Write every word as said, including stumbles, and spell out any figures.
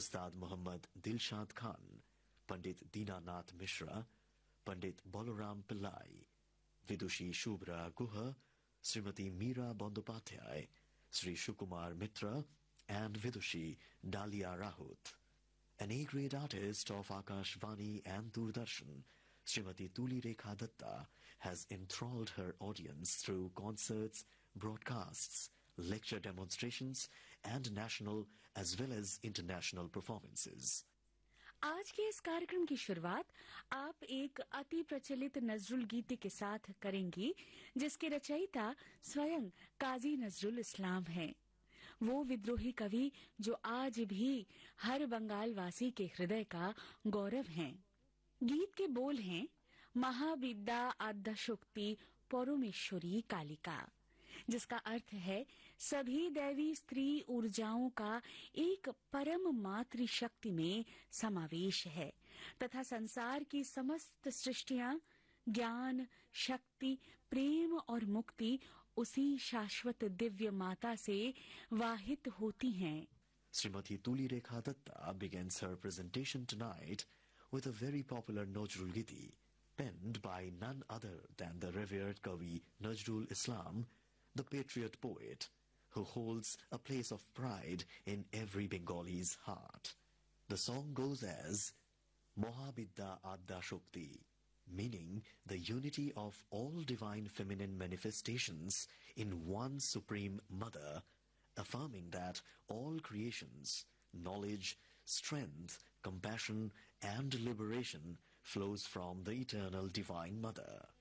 Ustad Muhammad Dilshad Khan, Pandit Dinanath Mishra, Pandit Balaram Pillai, Vidushi Shubhra Guha, Srimati Meera Bandopadhyay, Sri Shukumar Mitra, and Vidushi Dalia Rahut. An A-grade artist of Akashvani and Doordarshan, Srimati Tuli Rekha Datta has enthralled her audience through concerts, broadcasts, lecture demonstrations, and national as well as international performances. आज के इस कार्यक्रम की शुरुआत आप एक अति प्रचलित नजरुल गीत के साथ करेंगी, जिसके रचयिता स्वयं काजी नजरुल इस्लाम हैं। वो विद्रोही कवि जो आज भी हर बंगाल वासी के हृदय का गौरव हैं। गीत के बोल हैं, महाविद्या आद्या शक्ति परमेश्वरी कालिका, जिसका अर्थ है सभी दैवी स्त्री ऊर्जाओं का एक परम मातृ शक्ति में समावेश है तथा संसार की समस्त सृष्टियां ज्ञान, शक्ति, प्रेम और मुक्ति उसी शाश्वत दिव्य माता से वाहित होती हैं। Srimati Tuli Rekha Datta begins her presentation tonight with a very popular Nazrul Giti, penned by none other than the revered Kavi Nazrul Islam, the patriot poet, who holds a place of pride in every Bengali's heart. The song goes as Mohabidda Adda Shakti, meaning the unity of all divine feminine manifestations in one supreme mother, affirming that all creations, knowledge, strength, compassion, and liberation flows from the eternal divine mother.